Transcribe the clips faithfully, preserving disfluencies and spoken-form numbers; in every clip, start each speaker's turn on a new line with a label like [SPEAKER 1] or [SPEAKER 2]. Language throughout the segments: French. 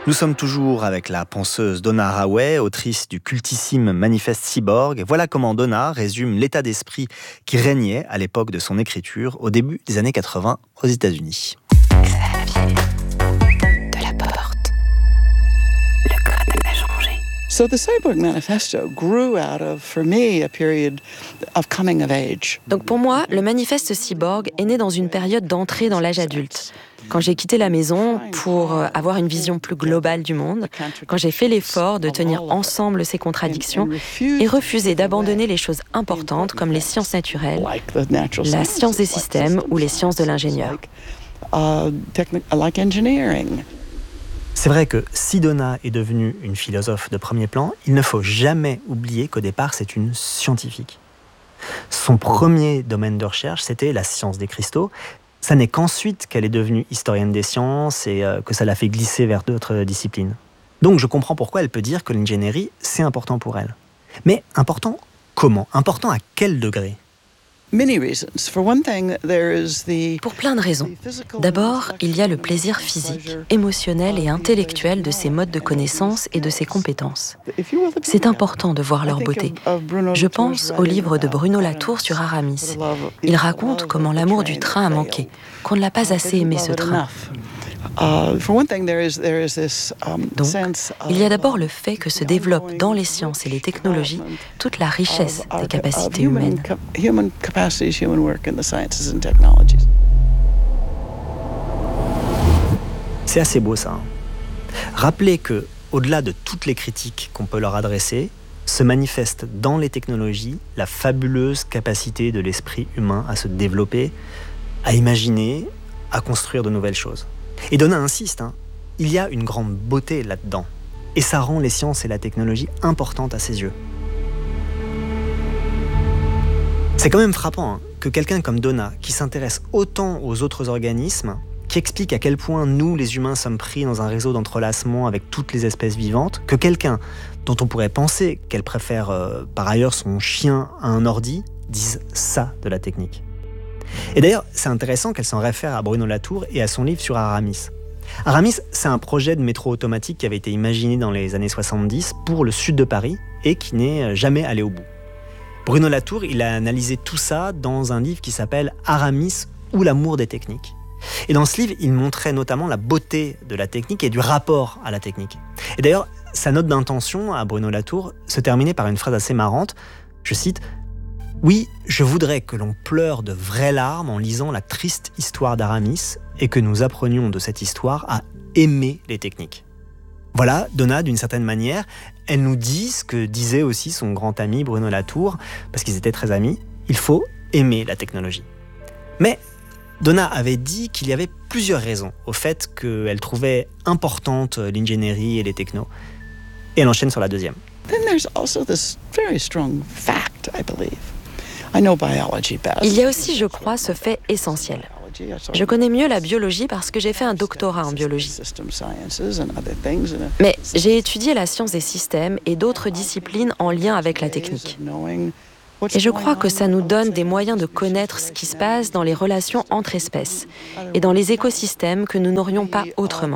[SPEAKER 1] Nous sommes toujours avec la penseuse Donna Haraway, autrice du cultissime Manifeste Cyborg. Voilà comment Donna résume l'état d'esprit qui régnait à l'époque de son écriture, au début des années quatre-vingts aux États-Unis.
[SPEAKER 2] Xavier Delaporte, le code a changé.
[SPEAKER 3] So the Cyborg Manifesto grew out of, for me, a period of coming of age.
[SPEAKER 4] Donc pour moi, le manifeste cyborg est né dans une période d'entrée dans l'âge adulte. Quand j'ai quitté la maison pour avoir une vision plus globale du monde, quand j'ai fait l'effort de tenir ensemble ces contradictions et refusé d'abandonner les choses importantes comme les sciences naturelles, la science des systèmes ou les sciences de l'ingénieur.
[SPEAKER 1] C'est vrai que si Donna est devenue une philosophe de premier plan, il ne faut jamais oublier qu'au départ, c'est une scientifique. Son premier domaine de recherche, c'était la science des cristaux. Ça n'est qu'ensuite qu'elle est devenue historienne des sciences et que ça l'a fait glisser vers d'autres disciplines. Donc je comprends pourquoi elle peut dire que l'ingénierie, c'est important pour elle. Mais important comment ? Important à quel degré ?
[SPEAKER 4] Pour plein de raisons. D'abord, il y a le plaisir physique, émotionnel et intellectuel de ces modes de connaissance et de ces compétences. C'est important de voir leur beauté. Je pense au livre de Bruno Latour sur Aramis. Il raconte comment l'amour du train a manqué, qu'on ne l'a pas assez aimé ce train. Donc, il y a d'abord le fait que se développe dans les sciences et les technologies toute la richesse des capacités humaines.
[SPEAKER 1] C'est assez beau ça. Rappelez que, au-delà de toutes les critiques qu'on peut leur adresser, se manifeste dans les technologies la fabuleuse capacité de l'esprit humain à se développer, à imaginer, à construire de nouvelles choses. Et Donna insiste, hein, il y a une grande beauté là-dedans. Et ça rend les sciences et la technologie importantes à ses yeux. C'est quand même frappant hein, que quelqu'un comme Donna, qui s'intéresse autant aux autres organismes, qui explique à quel point nous, les humains, sommes pris dans un réseau d'entrelacement avec toutes les espèces vivantes, que quelqu'un dont on pourrait penser qu'elle préfère euh, par ailleurs son chien à un ordi, dise ça de la technique. Et d'ailleurs, c'est intéressant qu'elle s'en réfère à Bruno Latour et à son livre sur Aramis. Aramis, c'est un projet de métro automatique qui avait été imaginé dans les années soixante-dix pour le sud de Paris et qui n'est jamais allé au bout. Bruno Latour, il a analysé tout ça dans un livre qui s'appelle Aramis ou l'amour des techniques. Et dans ce livre, il montrait notamment la beauté de la technique et du rapport à la technique. Et d'ailleurs, sa note d'intention à Bruno Latour se terminait par une phrase assez marrante. Je cite « Oui, je voudrais que l'on pleure de vraies larmes en lisant la triste histoire d'Aramis et que nous apprenions de cette histoire à aimer les techniques. » Voilà, Donna, d'une certaine manière, elle nous dit ce que disait aussi son grand ami Bruno Latour, parce qu'ils étaient très amis, il faut aimer la technologie. Mais Donna avait dit qu'il y avait plusieurs raisons au fait qu'elle trouvait importante l'ingénierie et les technos. Et elle enchaîne sur la deuxième.
[SPEAKER 3] Then there's also this very strong fact, I believe. I know biology best.
[SPEAKER 4] Il y a aussi, je crois, ce fait essentiel. Je connais mieux la biologie parce que j'ai fait un doctorat en biologie. Mais j'ai étudié la science des systèmes et d'autres disciplines en lien avec la technique. Et je crois que ça nous donne des moyens de connaître ce qui se passe dans les relations entre espèces et dans les écosystèmes que nous n'aurions pas autrement.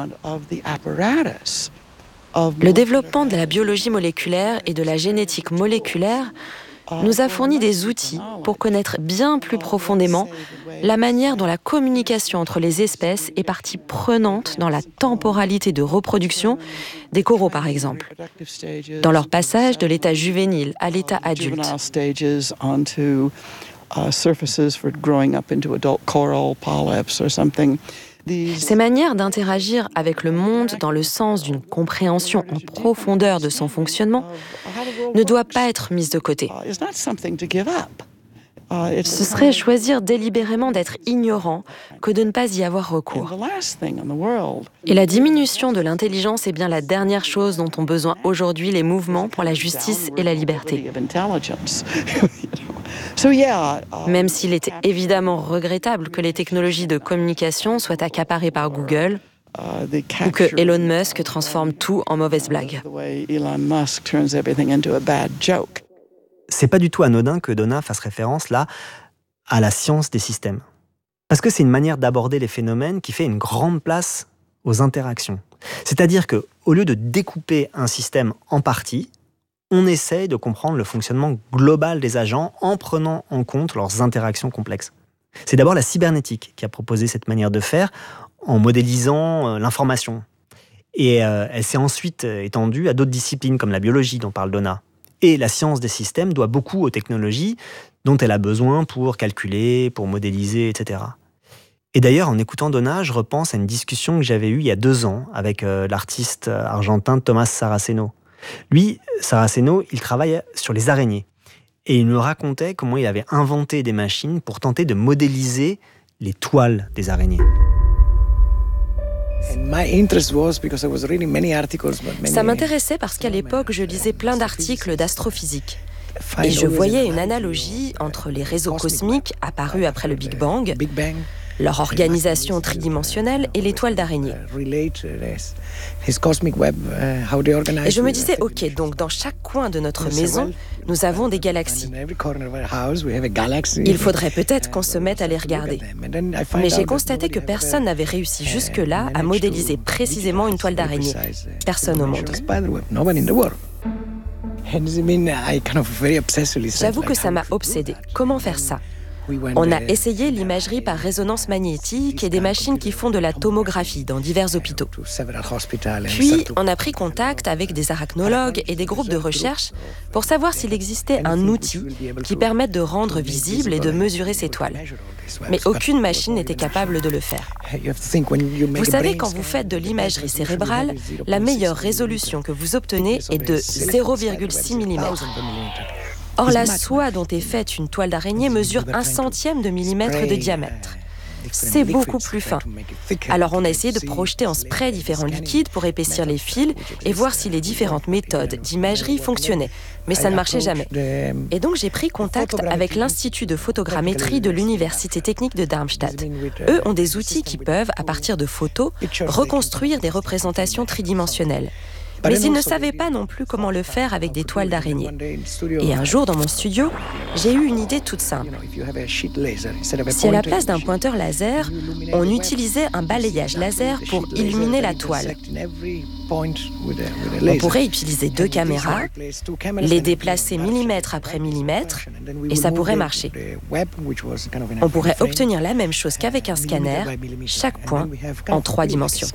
[SPEAKER 4] Le développement de la biologie moléculaire et de la génétique moléculaire nous a fourni des outils pour connaître bien plus profondément la manière dont la communication entre les espèces est partie prenante dans la temporalité de reproduction des coraux, par exemple, dans leur passage de l'état juvénile à l'état adulte. Ces manières d'interagir avec le monde dans le sens d'une compréhension en profondeur de son fonctionnement ne doivent pas être mises de côté. Ce serait choisir délibérément d'être ignorant que de ne pas y avoir recours. Et la diminution de l'intelligence est bien la dernière chose dont ont besoin aujourd'hui les mouvements pour la justice et la liberté. Même s'il est évidemment regrettable que les technologies de communication soient accaparées par Google ou que Elon Musk transforme tout en mauvaise blague.
[SPEAKER 1] C'est pas du tout anodin que Donna fasse référence là à la science des systèmes. Parce que c'est une manière d'aborder les phénomènes qui fait une grande place aux interactions, C'est-à-dire qu'au lieu de découper un système en parties, on essaye de comprendre le fonctionnement global des agents en prenant en compte leurs interactions complexes. C'est d'abord la cybernétique qui a proposé cette manière de faire en modélisant l'information. Et euh, elle s'est ensuite étendue à d'autres disciplines comme la biologie dont parle Donna. Et la science des systèmes doit beaucoup aux technologies dont elle a besoin pour calculer, pour modéliser, et cetera. Et d'ailleurs, en écoutant Donna, je repense à une discussion que j'avais eue il y a deux ans avec euh, l'artiste argentin Thomas Saraceno. Lui, Saraceno, il travaille sur les araignées. Et il me racontait comment il avait inventé des machines pour tenter de modéliser les toiles des araignées.
[SPEAKER 5] Ça m'intéressait parce qu'à l'époque, je lisais plein d'articles d'astrophysique. Et je voyais une analogie entre les réseaux cosmiques apparus après le Big Bang, leur organisation tridimensionnelle et les toiles d'araignée. Et je me disais, ok, donc dans chaque coin de notre maison, nous avons des galaxies. Il faudrait peut-être qu'on se mette à les regarder. Mais j'ai constaté que personne n'avait réussi jusque-là à modéliser précisément une toile d'araignée. Personne au monde. J'avoue que ça m'a obsédée. Comment faire ça ? On a essayé l'imagerie par résonance magnétique et des machines qui font de la tomographie dans divers hôpitaux. Puis, on a pris contact avec des arachnologues et des groupes de recherche pour savoir s'il existait un outil qui permette de rendre visible et de mesurer ces toiles. Mais aucune machine n'était capable de le faire. Vous savez, quand vous faites de l'imagerie cérébrale, la meilleure résolution que vous obtenez est de zéro virgule six millimètres. Or, la soie dont est faite une toile d'araignée mesure un centième de millimètre de diamètre. C'est beaucoup plus fin. Alors, on a essayé de projeter en spray différents liquides pour épaissir les fils et voir si les différentes méthodes d'imagerie fonctionnaient. Mais ça ne marchait jamais. Et donc, j'ai pris contact avec l'Institut de photogrammétrie de l'Université technique de Darmstadt. Eux ont des outils qui peuvent, à partir de photos, reconstruire des représentations tridimensionnelles. Mais ils ne savaient pas non plus comment le faire avec des toiles d'araignée. Et un jour, dans mon studio, j'ai eu une idée toute simple. Si à la place d'un pointeur laser, on utilisait un balayage laser pour illuminer la toile. On pourrait utiliser deux caméras, les déplacer millimètre après millimètre, et ça pourrait marcher. On pourrait obtenir la même chose qu'avec un scanner, chaque point en trois dimensions.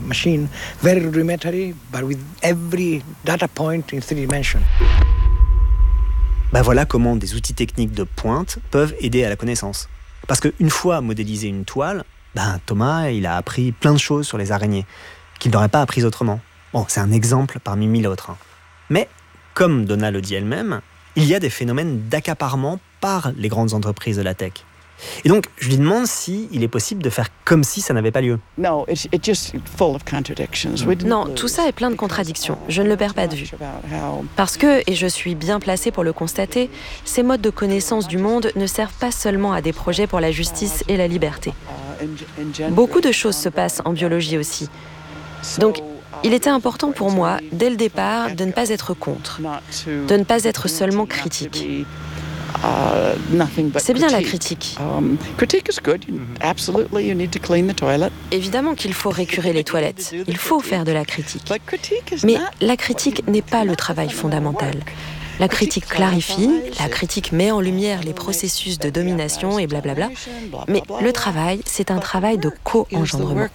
[SPEAKER 1] Ben voilà comment des outils techniques de pointe peuvent aider à la connaissance. Parce qu'une fois modélisé une toile, ben Thomas il a appris plein de choses sur les araignées qu'il n'aurait pas apprises autrement. Bon, c'est un exemple parmi mille autres. Hein. Mais, comme Donna le dit elle-même, il y a des phénomènes d'accaparement par les grandes entreprises de la tech. Et donc, je lui demande s'il est possible de faire comme si ça n'avait pas lieu.
[SPEAKER 3] Non,
[SPEAKER 4] tout ça est plein de contradictions. Je ne le perds pas de vue. Parce que, et je suis bien placée pour le constater, ces modes de connaissance du monde ne servent pas seulement à des projets pour la justice et la liberté. Beaucoup de choses se passent en biologie aussi. Donc, il était important pour moi, dès le départ, de ne pas être contre, de ne pas être seulement critique. C'est bien la critique. Évidemment qu'il faut récurer les toilettes. Il faut faire de la critique. Mais la critique n'est pas le travail fondamental. La critique clarifie, la critique met en lumière les processus de domination et blablabla. Mais le travail, c'est un travail de co-engendrement.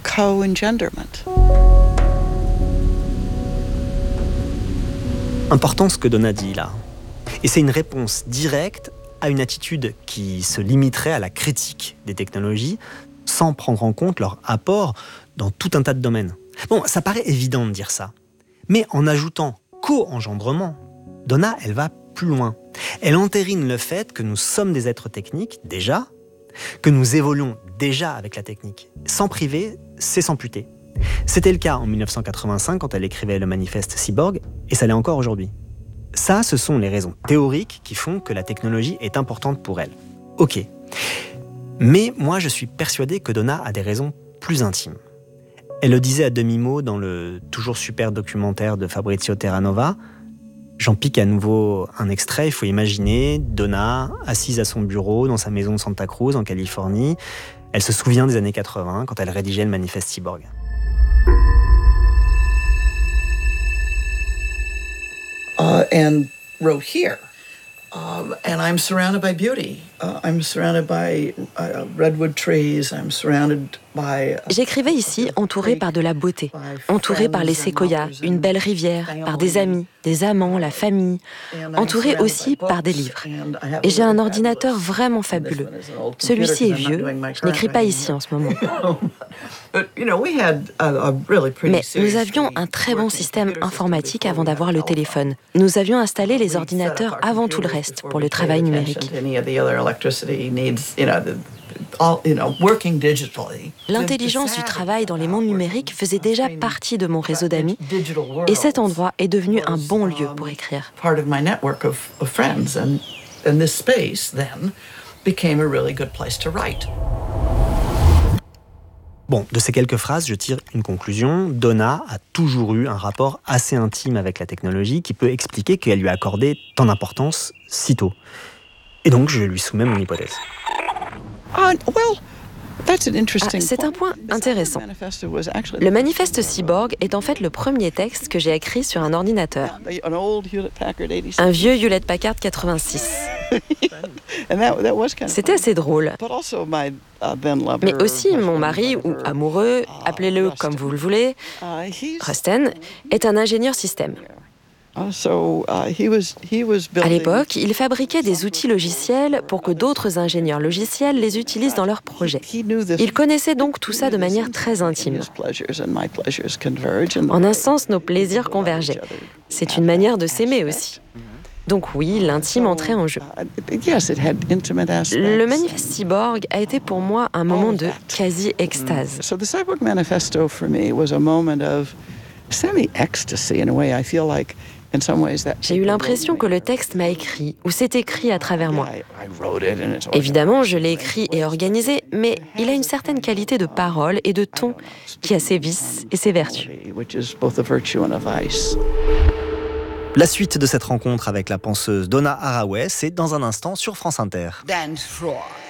[SPEAKER 1] Important ce que Donna dit là. Et c'est une réponse directe à une attitude qui se limiterait à la critique des technologies sans prendre en compte leur apport dans tout un tas de domaines. Bon, ça paraît évident de dire ça. Mais en ajoutant co-engendrement, Donna, elle va plus loin. Elle entérine le fait que nous sommes des êtres techniques, déjà, que nous évoluons déjà avec la technique. S'en priver, c'est s'amputer. C'était le cas en dix-neuf cent quatre-vingt-cinq quand elle écrivait le manifeste Cyborg, et ça l'est encore aujourd'hui. Ça, ce sont les raisons théoriques qui font que la technologie est importante pour elle. Ok. Mais moi, je suis persuadé que Donna a des raisons plus intimes. Elle le disait à demi-mot dans le toujours super documentaire de Fabrizio Terranova. J'en pique à nouveau un extrait. Il faut imaginer Donna assise à son bureau dans sa maison de Santa Cruz, en Californie. Elle se souvient des années quatre-vingts, quand elle rédigeait le manifeste Cyborg.
[SPEAKER 3] uh, and wrote here. Um, and I'm surrounded by beauty. Uh, I'm surrounded by uh, redwood trees. I'm surrounded by. Uh,
[SPEAKER 4] J'écrivais ici, entouré par de la beauté, entouré par les séquoias, une belle rivière, par des amis, des amants, la famille, entouré aussi par des livres. Et j'ai un ordinateur vraiment fabuleux. Celui-ci est vieux, je n'écris pas ici en ce moment. Mais nous avions un très bon système informatique avant d'avoir le téléphone. Nous avions installé les ordinateurs avant tout le reste pour le travail numérique. L'intelligence du travail dans les mondes numériques faisait déjà partie de mon réseau d'amis et cet endroit est devenu un bon lieu pour écrire.
[SPEAKER 1] Bon, de ces quelques phrases, je tire une conclusion. Donna a toujours eu un rapport assez intime avec la technologie qui peut expliquer qu'elle lui a accordé tant d'importance si tôt. Et donc, je lui soumets mon hypothèse.
[SPEAKER 3] Uh, well,
[SPEAKER 4] Ah, c'est un point intéressant. Le manifeste Cyborg est en fait le premier texte que j'ai écrit sur un ordinateur. Un vieux Hewlett-Packard quatre-vingt-six. C'était assez drôle. Mais aussi, mon mari, ou amoureux, appelez-le comme vous le voulez, Rusten, est un ingénieur système. À l'époque, il fabriquait des outils logiciels pour que d'autres ingénieurs logiciels les utilisent dans leurs projets. Il connaissait donc tout ça de manière très intime. En un sens, nos plaisirs convergeaient. C'est une manière de s'aimer aussi. Donc oui, l'intime entrait en jeu. Le manifeste Cyborg a été pour moi un moment de quasi-extase. J'ai eu l'impression que le texte m'a écrit, ou s'est écrit à travers moi. Évidemment, je l'ai écrit et organisé, mais il a une certaine qualité de parole et de ton qui a ses vices et ses vertus.
[SPEAKER 1] La suite de cette rencontre avec la penseuse Donna Haraway, c'est dans un instant sur France Inter.
[SPEAKER 2] Dance floor.